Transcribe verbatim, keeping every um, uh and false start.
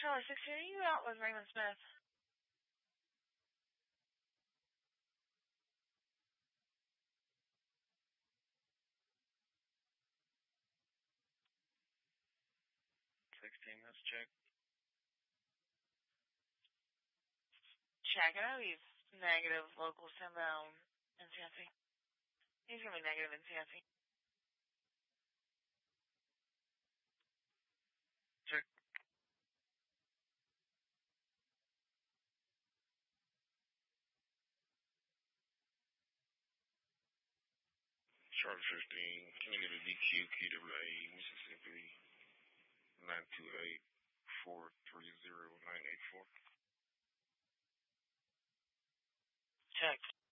Charlie sixteen, are you out with Raymond Smith? sixteen, let's check. Check. I know he's negative local inbound in Cincinnati. He's going to be negative in Cincinnati. Check. Charlie fifteen, can I get a D Q, Q W A, Mississippi, nine two eight, four three zero, nine eight four. Check.